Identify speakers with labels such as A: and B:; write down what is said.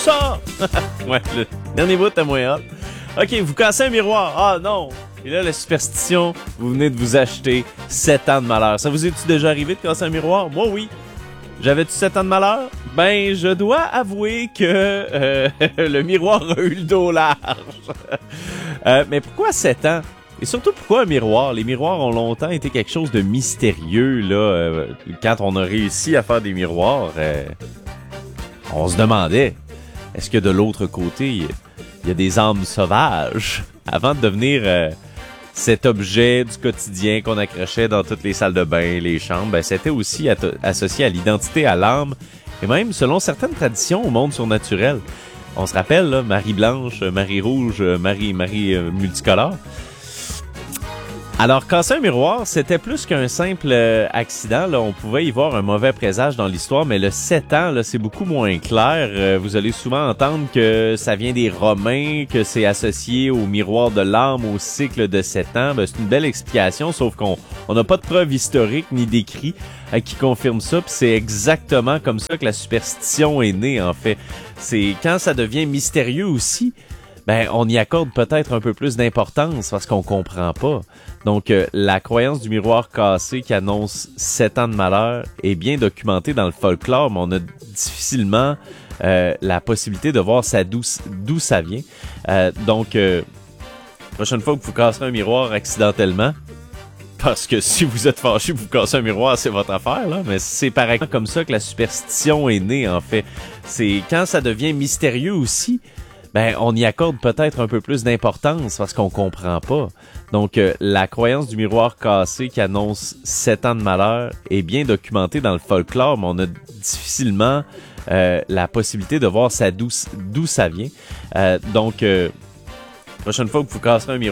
A: Ça! Ouais, le dernier bout à moins hot. Ok, vous cassez un miroir. Ah non! Et là, la superstition, vous venez de vous acheter 7 ans de malheur. Ça vous est-tu déjà arrivé de casser un miroir? Moi, oui. J'avais-tu 7 ans de malheur? Ben, je dois avouer que le miroir a eu le dos large. Mais pourquoi 7 ans? Et surtout, pourquoi un miroir? Les miroirs ont longtemps été quelque chose de mystérieux, là. Quand on a réussi à faire des miroirs, on se demandait, est-ce que de l'autre côté, il y a des âmes sauvages? Avant de devenir cet objet du quotidien qu'on accrochait dans toutes les salles de bain, les chambres, ben, c'était aussi associé à l'identité, à l'âme, et même, selon certaines traditions, au monde surnaturel. On se rappelle, là, Marie Blanche, Marie Rouge, Marie multicolore. Alors, casser un miroir, c'était plus qu'un simple accident. Là, on pouvait y voir un mauvais présage dans l'histoire, mais le 7 ans, là, c'est beaucoup moins clair. Vous allez souvent entendre que ça vient des Romains, que c'est associé au miroir de l'âme, au cycle de 7 ans. Ben, c'est une belle explication, sauf qu'on n'a pas de preuves historiques ni d'écrits qui confirment ça. Puis c'est exactement comme ça que la superstition est née, en fait. C'est quand ça devient mystérieux aussi, ben on y accorde peut-être un peu plus d'importance parce qu'on comprend pas. Donc, la croyance du miroir cassé qui annonce 7 ans de malheur est bien documentée dans le folklore, mais on a difficilement la possibilité de voir d'où ça vient. Donc, prochaine fois que vous casserez un miroir accidentellement, parce que si vous êtes fâché, vous cassez un miroir, c'est votre affaire, là. Mais c'est pareil comme ça que la superstition est née, en fait. C'est quand ça devient mystérieux aussi, ben on y accorde peut-être un peu plus d'importance parce qu'on comprend pas. Donc, la croyance du miroir cassé qui annonce 7 ans de malheur est bien documentée dans le folklore, mais on a difficilement la possibilité de voir d'où ça vient. Donc, prochaine fois que vous casserez un miroir,